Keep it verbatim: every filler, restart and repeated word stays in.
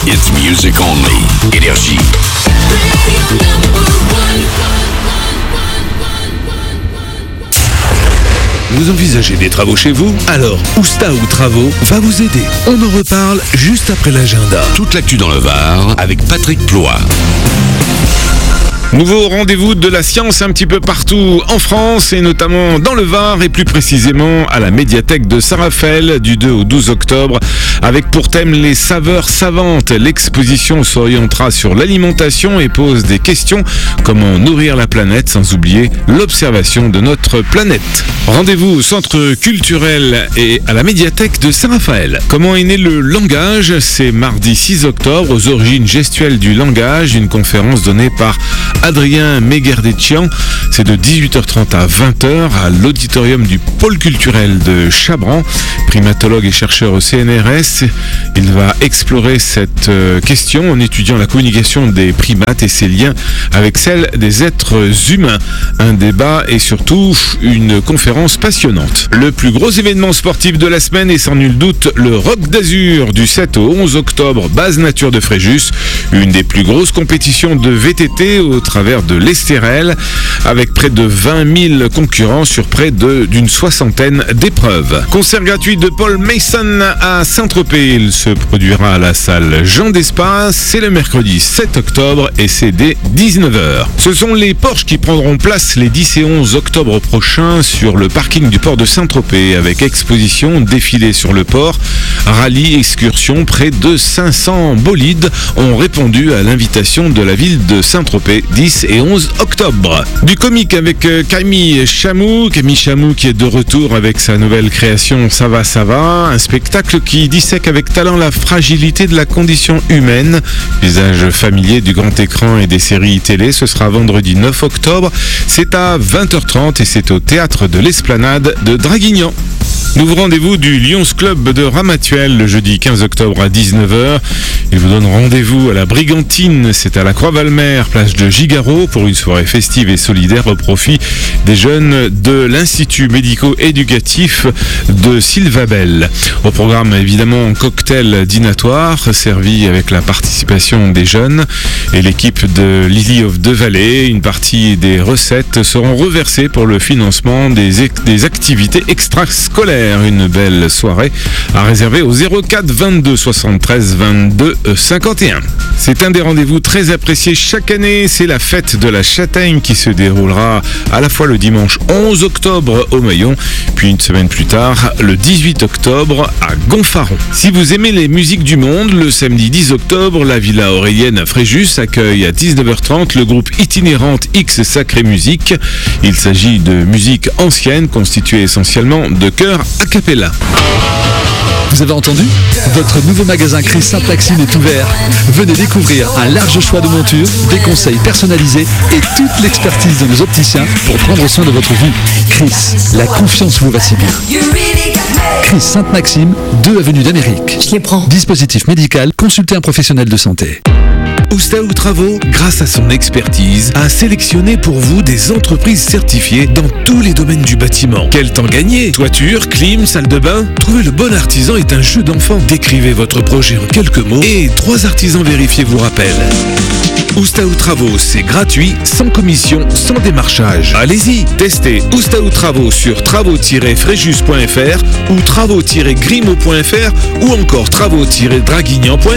It's music only. Énergie. Vous envisagez des travaux chez vous? Alors, Ousta ou Travaux va vous aider. On en reparle juste après l'agenda. Toute l'actu dans le Var avec Patrick Ploie. Nouveau rendez-vous de la science un petit peu partout en France et notamment dans le Var et plus précisément à la médiathèque de Saint-Raphaël du deux au douze octobre avec pour thème les saveurs savantes. L'exposition s'orientera sur l'alimentation et pose des questions, comment nourrir la planète sans oublier l'observation de notre planète. Rendez-vous au centre culturel et à la médiathèque de Saint-Raphaël. Comment est né le langage? C'est mardi six octobre aux origines gestuelles du langage, une conférence donnée par Adrien Megerdetchian. C'est de dix-huit heures trente à vingt heures à l'auditorium du pôle culturel de Chabran. Primatologue et chercheur au C N R S, il va explorer cette question en étudiant la communication des primates et ses liens avec celle des êtres humains. Un débat et surtout une conférence passionnante. Le plus gros événement sportif de la semaine est sans nul doute le Rock d'Azur du sept au onze octobre, base nature de Fréjus, une des plus grosses compétitions de V T T au travers de l'Estérel, avec près de vingt mille concurrents sur près de, d'une soixantaine d'épreuves. Concert gratuit de Paul Mason à Saint-Tropez. Il se produira à la salle Jean d'Espace. C'est le mercredi sept octobre et c'est dès dix-neuf heures. Ce sont les Porsche qui prendront place les dix et onze octobre prochains sur le parking du port de Saint-Tropez avec exposition, défilé sur le port, rallye, excursion. Près de cinq cents bolides ont répondu à l'invitation de la ville de Saint-Tropez dix et onze octobre. Du comique avec Camille Chamou, Camille Chamou qui est de retour avec sa nouvelle création Ça va, ça va, un spectacle qui dissèque avec talent la fragilité de la condition humaine, visage familier du grand écran et des séries télé. Ce sera vendredi neuf octobre, c'est à vingt heures trente et c'est au théâtre de l'Esplanade de Draguignan. Nouveau rendez-vous du Lions Club de Ramatuelle le jeudi quinze octobre à dix-neuf heures. Il vous donne rendez-vous à la Brigantine, c'est à la Croix-Valmer, plage de Gigaro, pour une soirée festive et solidaire au profit des jeunes de l'Institut médico-éducatif de Sylvabel. Au programme évidemment cocktail dînatoire servi avec la participation des jeunes et l'équipe de Lily of the Valley. Une partie des recettes seront reversées pour le financement des, des activités extrascolaires. Une belle soirée à réserver au zéro quatre vingt-deux soixante-treize vingt-deux cinquante et un. C'est un des rendez-vous très appréciés chaque année, c'est la fête de la châtaigne qui se déroulera à la fois le dimanche onze octobre au Maillon, puis une semaine plus tard, le dix-huit octobre à Gonfaron. Si vous aimez les musiques du monde, le samedi dix octobre, la Villa Aurélienne à Fréjus accueille à dix-neuf heures trente le groupe itinérante X Sacré Musique. Il s'agit de musique ancienne constituée essentiellement de chœurs a cappella. Vous avez entendu? Votre nouveau magasin Chris Sainte-Maxime est ouvert. Venez découvrir un large choix de montures, des conseils personnalisés et toute l'expertise de nos opticiens pour prendre soin de votre vue. Chris, la confiance vous va si bien. Chris Sainte-Maxime, deux avenue d'Amérique. Je les prends. Dispositif médical, consultez un professionnel de santé. Ousta ou Travaux, grâce à son expertise, a sélectionné pour vous des entreprises certifiées dans tous les domaines du bâtiment. Quel temps gagner? Toiture, clim, salle de bain? Trouver le bon artisan est un jeu d'enfant. Décrivez votre projet en quelques mots et trois artisans vérifiés vous rappellent. Ousta ou Travaux, c'est gratuit, sans commission, sans démarchage. Allez-y, testez Ousta ou Travaux sur travaux tiret fréjus point f r ou travaux tiret grimo point f r ou encore travaux tiret draguignan point f r.